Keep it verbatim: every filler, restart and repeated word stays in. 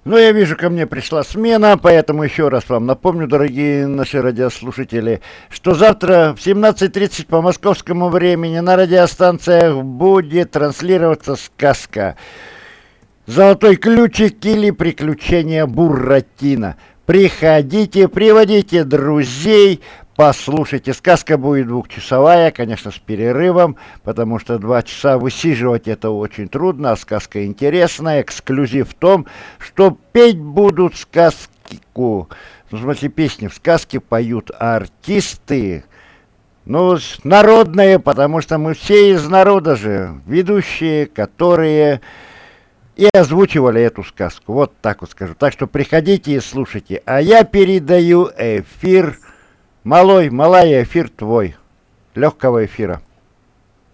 Ну, я вижу, ко мне пришла смена, поэтому еще раз вам напомню, дорогие наши радиослушатели, что завтра в семнадцать тридцать по московскому времени на радиостанциях будет транслироваться сказка «Золотой ключик» или «Приключения Буратино». Приходите, приводите друзей, послушайте. Сказка будет двухчасовая, конечно, с перерывом, потому что два часа высиживать это очень трудно, а сказка интересная. Эксклюзив в том, что петь будут сказку. Ну, в смысле, песни в сказке поют артисты. Ну, народные, потому что мы все из народа же, ведущие, которые и озвучивали эту сказку. Вот так вот скажу. Так что приходите и слушайте. А я передаю эфир. Малой, малая, эфир твой. Легкого эфира.